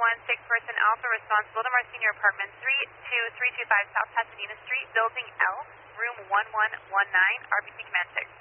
Person Alpha, response Wildomar Senior Apartment 32325 South Pasadena Street, Building L, Room 1119, RBC Command 6.